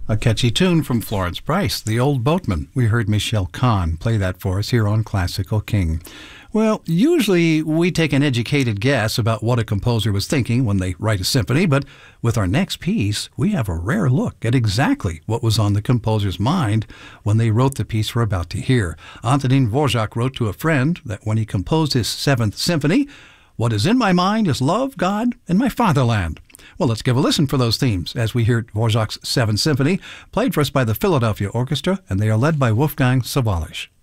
A catchy tune from Florence Price, The Old Boatman. We heard Michelle Kahn play that for us here on Classical King. Well, usually we take an educated guess about what a composer was thinking when they write a symphony, but with our next piece, we have a rare look at exactly what was on the composer's mind when they wrote the piece we're about to hear. Antonín Dvořák wrote to a friend that when he composed his Seventh Symphony, "What is in my mind is love, God, and my fatherland." Well, let's give a listen for those themes as we hear Dvořák's Seventh Symphony, played for us by the Philadelphia Orchestra, and they are led by Wolfgang Sawallisch.